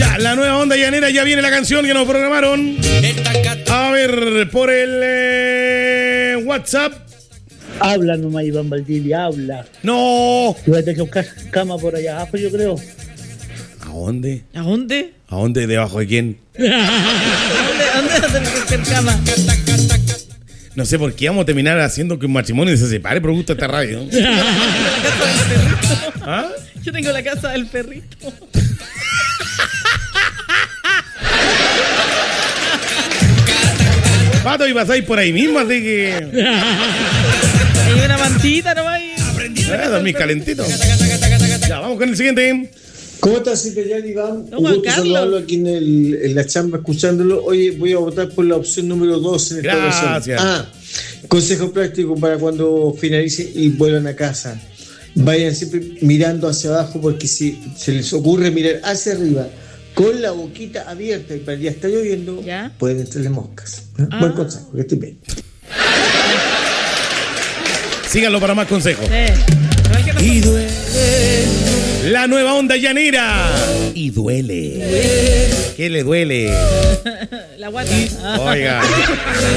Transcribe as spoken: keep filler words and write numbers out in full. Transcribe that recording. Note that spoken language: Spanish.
Ya, la nueva onda llanera, ya viene la canción que nos programaron. A ver, por el eh, WhatsApp. Habla nomás, Iván Valdivia, habla. No. Yo voy a tener que buscar cama por allá abajo, yo creo. ¿A dónde? ¿A dónde? ¿A dónde? ¿Debajo de quién? ¿A dónde, a dónde vas a tener que hacer cama? No sé por qué vamos a terminar haciendo que un matrimonio se separe por gusto de esta radio. ¿Ah? Yo tengo la casa del perrito. Pato, y pasáis por ahí mismo, así que... Hay una mantita nomás y... Eh, dormís calentito. Ya, vamos con el siguiente. ¿Cómo estás, Imperial Iván? No, Un Juan gusto Carlos. saludarlo aquí en, el, en la chamba escuchándolo. Oye, voy a votar por la opción número dos en esta Gracias. ocasión. Ah, consejo práctico para cuando finalicen y vuelvan a casa. Vayan siempre mirando hacia abajo, porque si se les ocurre mirar hacia arriba con la boquita abierta y para el día está lloviendo, ¿Ya? pueden entrarle moscas. ¿Eh? Ah. Buen consejo, que estén bien. Síganlo para más consejos. Sí. Y duele. La nueva onda llanera. Y duele. ¿Qué le duele? La guata. Oiga.